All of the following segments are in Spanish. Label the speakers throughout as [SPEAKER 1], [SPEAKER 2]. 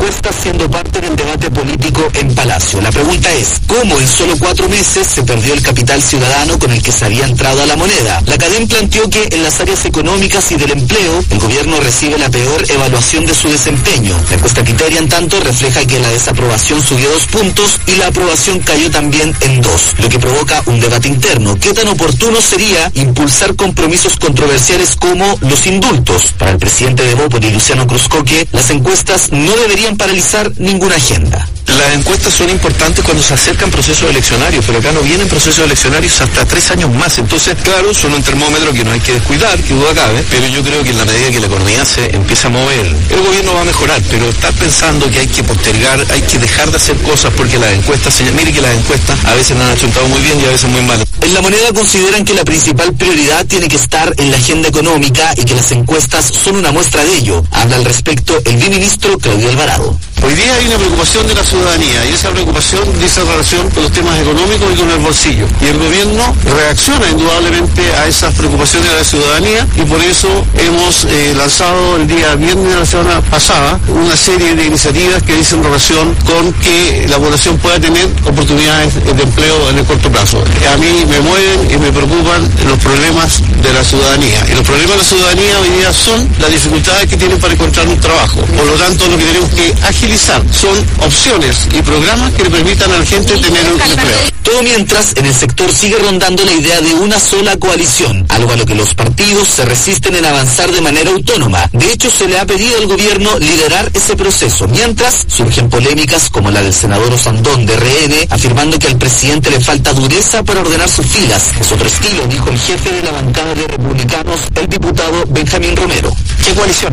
[SPEAKER 1] encuestas siendo parte del debate político en Palacio. La pregunta es, ¿cómo en solo 4 meses se perdió el capital ciudadano con el que se había entrado a la moneda? La Cadem planteó que en las áreas económicas y del empleo, el gobierno recibe la peor evaluación de su desempeño. La encuesta Criteria, en tanto, refleja que la desaprobación subió 2 puntos y la aprobación cayó también en 2, lo que provoca un debate interno. ¿Qué tan oportuno sería impulsar compromisos controversiales como los indultos? Para el presidente de Bópoli, Luciano Cruzcoque, las encuestas no deberían paralizar ninguna agenda.
[SPEAKER 2] Las encuestas son importantes cuando se acercan procesos eleccionarios, pero acá no vienen procesos eleccionarios hasta 3 años más. Entonces, claro, son un termómetro que no hay que descuidar, que duda cabe, pero yo creo que en la medida que la economía se empieza a mover, el gobierno va a mejorar, pero estar pensando que hay que postergar, hay que dejar de hacer cosas porque las encuestas, mire que las encuestas a veces han achuntado muy bien y a veces muy mal.
[SPEAKER 1] En La Moneda consideran que la principal prioridad tiene que estar en la agenda económica y que las encuestas son una muestra de ello. Habla al respecto el viceministro Claudio Alvarado.
[SPEAKER 3] Hoy día hay una preocupación de la ciudadanía y esa preocupación dice relación con los temas económicos y con el bolsillo. Y el gobierno reacciona indudablemente a esas preocupaciones de la ciudadanía y por eso hemos lanzado el día viernes de la semana pasada una serie de iniciativas que dicen relación con que la población pueda tener oportunidades de empleo en el corto plazo. A mí me mueven y me preocupan los problemas de la ciudadanía. Y los problemas de la ciudadanía hoy día son las dificultades que tienen para encontrar un trabajo. Por lo tanto, lo que tenemos que agilizar son opciones y programas que le permitan a la gente tener un empleo.
[SPEAKER 1] Todo mientras en el sector sigue rondando la idea de una sola coalición, algo a lo que los partidos se resisten en avanzar de manera autónoma. De hecho, se le ha pedido al gobierno liderar ese proceso, mientras surgen polémicas como la del senador Osandón de RN, afirmando que al presidente le falta dureza para ordenar sus filas. Es otro estilo, dijo el jefe de la bancada de republicanos, el diputado Benjamín Romero.
[SPEAKER 4] ¿Qué coalición?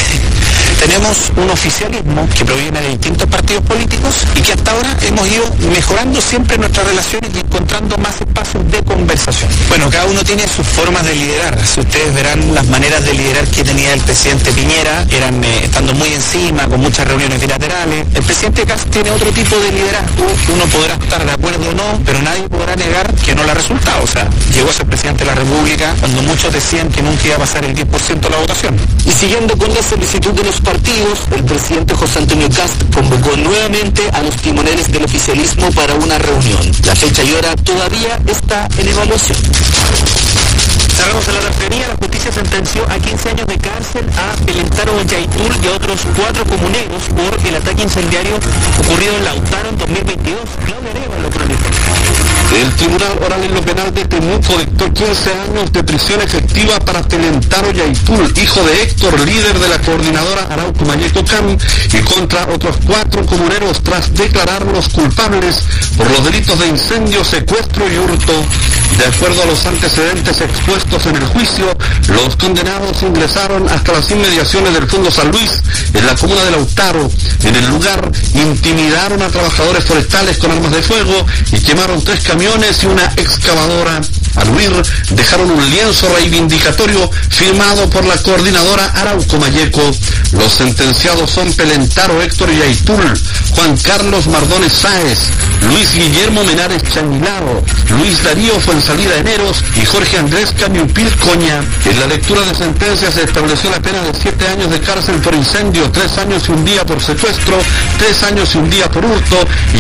[SPEAKER 4] Tenemos un oficialismo que proviene de distintos partidos políticos y que hasta ahora hemos ido mejorando siempre nuestras relaciones y encontrando más espacios de conversación. Bueno, cada uno tiene sus formas de liderar. Si ustedes verán las maneras de liderar que tenía el presidente Piñera, eran estando muy encima, con muchas reuniones bilaterales. El presidente Kast tiene otro tipo de liderazgo. Uno podrá estar de acuerdo o no, pero nadie podrá negar que no le ha resultado. O sea, llegó a ser presidente de la República cuando muchos decían que nunca iba a pasar el 10% de la votación.
[SPEAKER 1] Y siguiendo con la solicitud de los partidos, el presidente José Antonio Kast convocó nuevamente a los timoneles del oficialismo para una reunión. La fecha y hora todavía está en evaluación.
[SPEAKER 5] Cerramos en la Araucanía. La justicia sentenció a 15 años de cárcel a Pelentaro Yaitul y a otros 4 comuneros por el ataque incendiario ocurrido en Lautaro en 2022. Claudia Areva lo crónica.
[SPEAKER 6] El Tribunal Oral en lo Penal de Temuco dictó 15 años de prisión efectiva para Pelentaro Yaitul, hijo de Héctor, líder de la coordinadora Arauco Mañeco CAM, y contra otros 4 comuneros tras declararlos culpables por los delitos de incendio, secuestro y hurto. De acuerdo a los antecedentes expuestos en el juicio, los condenados ingresaron hasta las inmediaciones del Fondo San Luis, en la comuna de Lautaro. En el lugar intimidaron a trabajadores forestales con armas de fuego y quemaron 3 camiones y una excavadora. Al huir, dejaron un lienzo reivindicatorio firmado por la coordinadora Arauco Mañeco. Los sentenciados son Pelentaro Héctor Yaitul, Juan Carlos Mardones Sáez, Luis Guillermo Menares Chanilao, Luis Darío Fuensalida Eneros y Jorge Andrés Camiupil Coña. En la lectura de sentencia se estableció la pena de 7 años de cárcel por incendio, 3 años y un día por secuestro, 3 años y un día por hurto y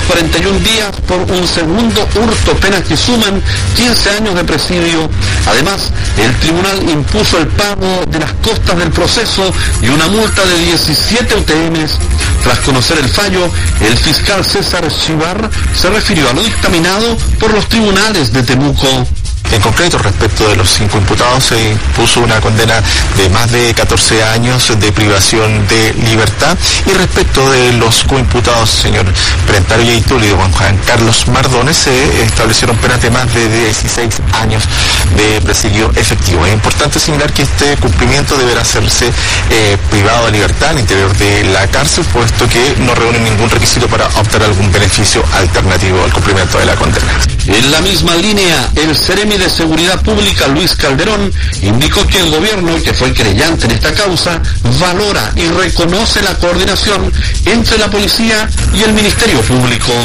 [SPEAKER 6] 541 días por un segundo hurto, penas que suman 15 años de presidio. Además, el tribunal impuso el pago de las costas del proceso y una multa de 17 UTMs. Tras conocer el fallo, el fiscal César Chivar se refirió a lo dictaminado por los tribunales de Temuco.
[SPEAKER 7] En concreto, respecto de los 5 imputados, se impuso una condena de más de 14 años de privación de libertad. Y respecto de los coimputados, señor Pelentaro Yaitul y de Juan Carlos Mardones, se establecieron penas de más de 16 años de presidio efectivo. Es importante señalar que este cumplimiento deberá hacerse privado de libertad al interior de la cárcel, puesto que no reúne ningún requisito para obtener algún beneficio alternativo al cumplimiento de la condena.
[SPEAKER 6] En la misma línea, el Seremi de Seguridad Pública, Luis Calderón, indicó que el gobierno, que fue querellante en esta causa, valora y reconoce la coordinación entre la policía y el Ministerio Público.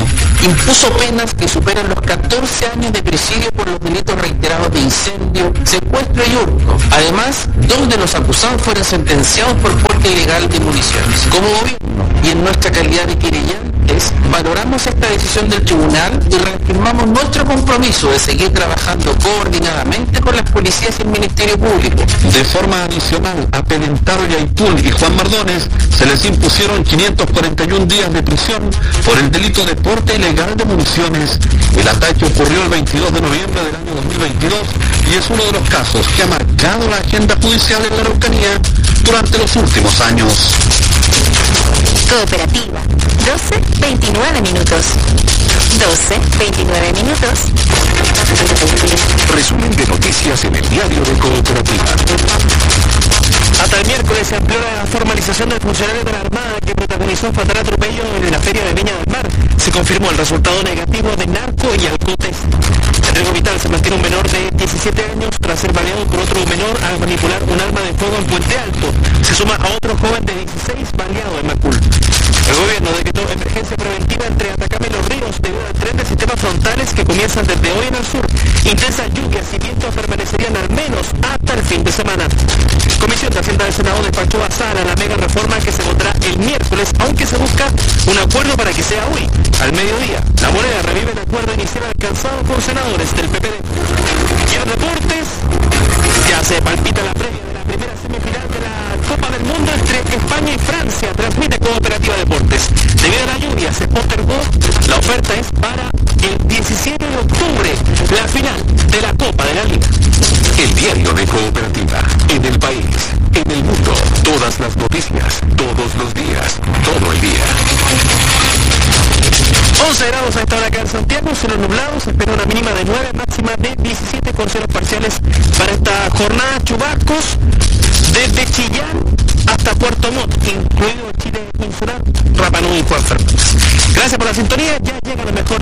[SPEAKER 4] impuso penas que superan los 14 años de presidio por los delitos reiterados de incendio, secuestro y hurto. Además, 2 de los acusados fueron sentenciados por porte ilegal de municiones. Como gobierno y en nuestra calidad de querellantes, valoramos esta decisión del tribunal y reafirmamos nuestro compromiso de seguir trabajando coordinadamente con las policías y el Ministerio Público.
[SPEAKER 6] De forma adicional, a Pelentaro Yaitul y Juan Mardones se les impusieron 541 días de prisión por el delito de porte ilegal de municiones. El ataque ocurrió el 22 de noviembre del año 2022 y es uno de los casos que ha marcado la agenda judicial en la Araucanía durante los últimos años.
[SPEAKER 8] Cooperativa, 12:29 minutos. 12:29 minutos.
[SPEAKER 9] Resumen de noticias en el diario de Cooperativa.
[SPEAKER 5] Hasta el miércoles se amplió la formalización del funcionario de la Armada que protagonizó un fatal atropello en la Feria de Viña del Mar. Se confirmó el resultado negativo de narco y alcotest. En riesgo vital se mantiene un menor de 17 años tras ser baleado por otro menor al manipular un arma de fuego en Puente Alto. Se suma a otro joven de 16 baleado en Macul. El gobierno decretó emergencia preventiva entre Atacama y Los Ríos debido al tren de sistemas frontales que comienzan desde hoy en el sur. Intensas lluvias y vientos permanecerían al menos hasta el fin de semana. Comisión de Hacienda del Senado despachó a sala la mega reforma que se votará el miércoles, aunque se busca un acuerdo para que sea hoy, al mediodía. La Moneda revive el acuerdo inicial alcanzado por senadores del PPD. Y en deportes, ya se palpita la previa de la primera semifinal de la Copa del Mundo entre España y Francia. Transmite Cooperativa Deportes. Debido a la lluvia se postergó. La oferta es para el 17 de octubre, la final de la Copa de la Liga.
[SPEAKER 9] El diario de Cooperativa. En el país, en el mundo, todas las noticias, todos los días, todo el día.
[SPEAKER 5] 11 grados a esta hora acá en Santiago, cielos nublados, se espera una mínima de 9, máxima de 17 con cielos parciales para esta jornada. Chubascos desde Chillán hasta Puerto Montt, incluido Chile insular, Rapa Nui y Juan Fernández. Gracias por la sintonía, ya llega lo mejor